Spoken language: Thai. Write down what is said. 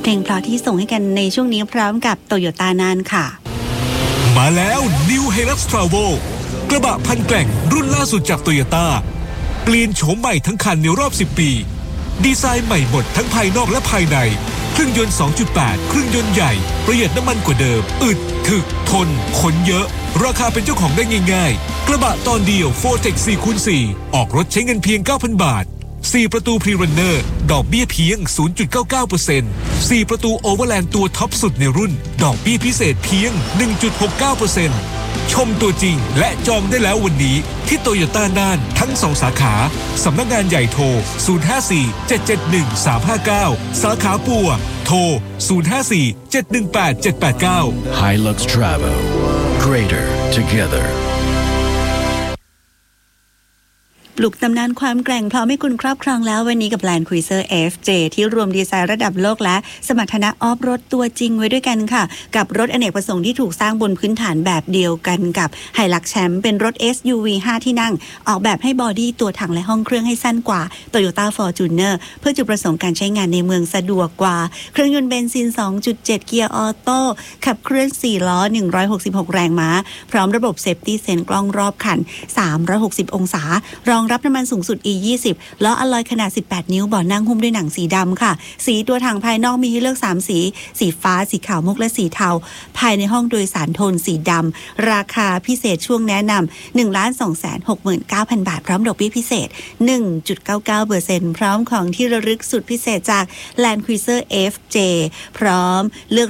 เพลงเพราะที่ส่งให้กันในช่วงนี้พร้อมกับโตโยต้านานค่ะมาแล้ว New Hilux Travel กระบะพันแกร่งรุ่นล่าสุดจากโตโยต้าเปลี่ยนโฉมใหม่ทั้งคันในรอบ10ปีดีไซน์ใหม่หมดทั้งภายนอกและภายในเครื่องยนต์ 2.8 เครื่องยนต์ใหญ่ประหยัดน้ำมันกว่าเดิมอึดถึกทนขนเยอะราคาเป็นเจ้าของได้ง่ายๆกระบะตอนเดียว 4Tech 4x4 ออกรถใช้เงินเพียง 9,000 บาท4ประตู Pre-Runner ดอกเบี้ยเพียง 0.99% 4ประตู Overland ตัวท็อปสุดในรุ่นดอกเบี้ยพิเศษเพียง 1.69% ชมตัวจริงและจองได้แล้ววันนี้ที่โตโยต้าน่านทั้ง2สาขาสำนักงานใหญ่โทร 054-771-359 สาขาปัวโทร 054-718-789 Hilux Travel Greater Together ปลุกตำนานความแกร่งพร้อมให้คุณครอบครองแล้ววันนี้กับ Land Cruiser FJ ที่รวมดีไซน์ระดับโลกและสมรรถนะออฟโรดตัวจริงไว้ด้วยกันค่ะกับรถอเนกประสงค์ที่ถูกสร้างบนพื้นฐานแบบเดียวกันกับ Hilux Champ เป็นรถ SUV 5 ที่นั่งออกแบบให้บอดี้ตัวถังและห้องเครื่องให้สั้นกว่า Toyota Fortuner เพื่อจุดประสงค์การใช้งานในเมืองสะดวกกว่าเครื่องยนต์เบนซิน 2.7 เกียร์ออโต้ขับเคลื่อน4ล้อ166แรงม้าพร้อมระบบ Safety Sense กล้องรอบคัน360องศารองรับน้ำมันสูงสุด E20 ล้ออลลอยขนาด18นิ้วเบาะนั่งหุ้มด้วยหนังสีดำค่ะสีตัวถังภายนอกมีให้เลือก3สีสีฟ้าสีขาวมุกและสีเทาภายในห้องโดยสารโทนสีดำราคาพิเศษช่วงแนะนำ 1,269,000 บาทพร้อมดอกเบี้ยพิเศษ 1.99% พร้อมของที่ระลึกสุดพิเศษจาก Land Cruiser FJ พร้อมเลือก